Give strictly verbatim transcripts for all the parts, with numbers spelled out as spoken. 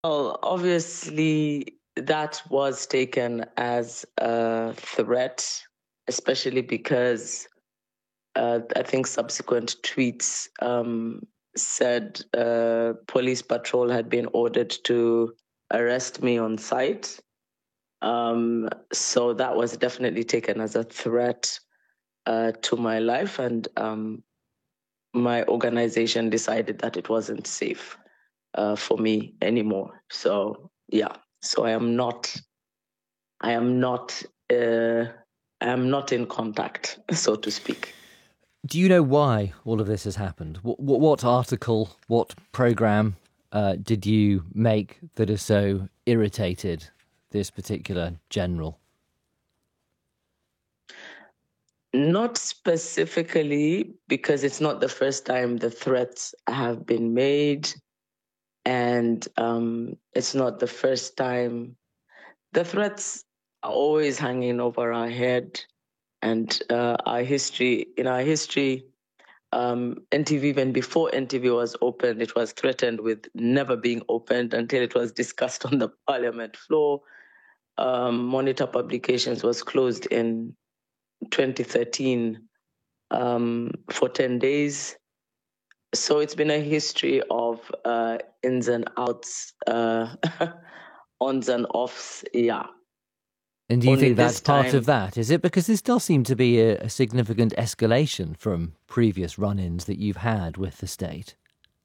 Well, obviously, that was taken as a threat, especially because uh, I think subsequent tweets um, said uh, police patrol had been ordered to arrest me on site. Um, so that was definitely taken as a threat uh, to my life, and um, my organization decided that it wasn't safe uh, for me anymore. So yeah, so I am not, I am not, uh, I am not in contact, so to speak. Do you know why all of this has happened? What, what, what article, what program uh, did you make that has so irritated this particular general? Not specifically, because it's not the first time the threats have been made, and um, it's not the first time. The threats are always hanging over our head, and uh, our history. In our history, um, N T V, even before N T V was opened, it was threatened with never being opened until it was discussed on the parliament floor. Um, Monitor Publications was closed in twenty thirteen um, for ten days. So it's been a history of uh, ins and outs, uh, ons and offs, yeah. And do you Only think that's this part of time, that? Is it because this does seem to be a, a significant escalation from previous run-ins that you've had with the state?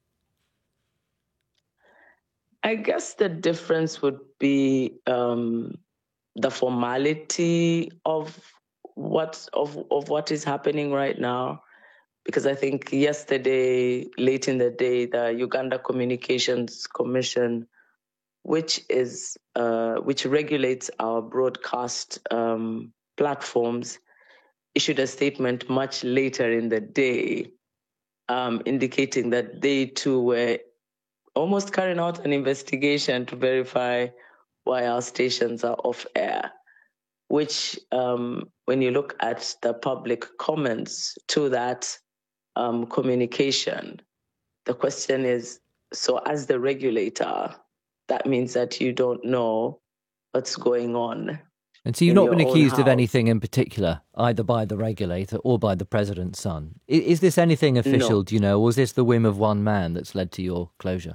I guess the difference would be um, the formality of what of of what is happening right now. Because I think yesterday, late in the day, the Uganda Communications Commission, which is uh, which regulates our broadcast um, platforms, issued a statement much later in the day, um, indicating that they too were almost carrying out an investigation to verify why our stations are off air. Which, um, when you look at the public comments to that um, communication, the question is, so as the regulator, that means that you don't know what's going on And so you've in not your been own accused of house. anything in particular, either by the regulator or by the president's son. Is, is this anything official, No, do you know, or is this the whim of one man that's led to your closure?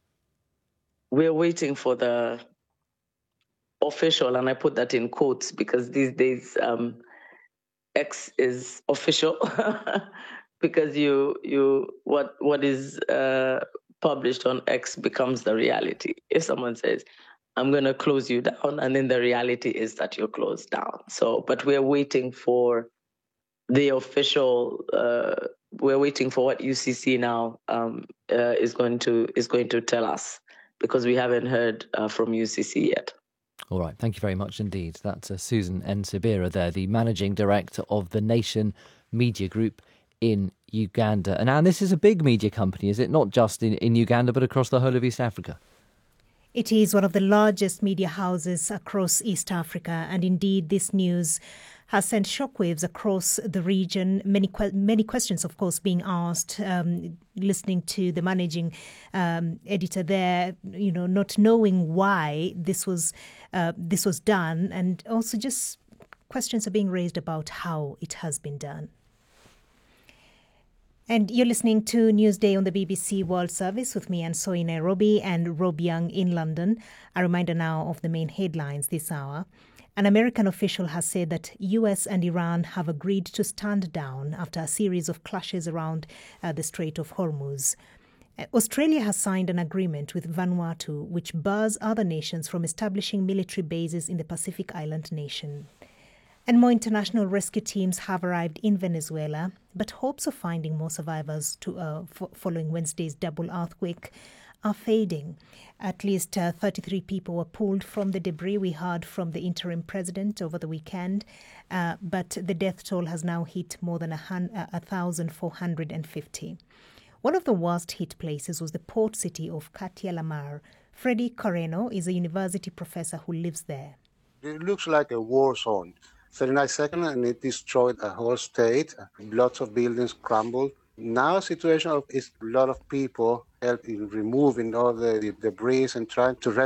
we're waiting for the official, and I put that in quotes because these days um, X is official because you you what what is uh, published on X becomes the reality. If someone says, I'm going to close you down, and then the reality is that you're closed down. So, but we're waiting for the official. Uh, we're waiting for what U C C now um, uh, is going to is going to tell us, because we haven't heard uh, from U C C yet. All right, thank you very much indeed. That's uh, Susan Nsibira there, the managing director of the Nation Media Group in Uganda. And Anne, this is a big media company, is it? Not just in, in Uganda, but across the whole of East Africa. It is one of the largest media houses across East Africa, and indeed this news has sent shockwaves across the region. Many que- many questions, of course, being asked. Um, listening to the managing um, editor there, you know, not knowing why this was uh, this was done, and also just questions are being raised about how it has been done. And you're listening to Newsday on the B B C World Service with me, Ansoy in Nairobi, and Rob Young in London. A reminder now of the main headlines this hour. An American official has said that U S and Iran have agreed to stand down after a series of clashes around uh, the Strait of Hormuz. Uh, Australia has signed an agreement with Vanuatu, which bars other nations from establishing military bases in the Pacific island nation. And more international rescue teams have arrived in Venezuela, but hopes of finding more survivors to, uh, f- following Wednesday's double earthquake are fading. At least uh, thirty-three people were pulled from the debris we heard from the interim president over the weekend, uh, but the death toll has now hit more than one thousand four hundred fifty. One of the worst hit places was the port city of Katia Lamar. Freddie Coreno is a university professor who lives there. It looks like a war zone. thirty-nine seconds and it destroyed a whole state. Lots of buildings crumbled. Now situation of is a lot of people help in removing all the, the debris and trying to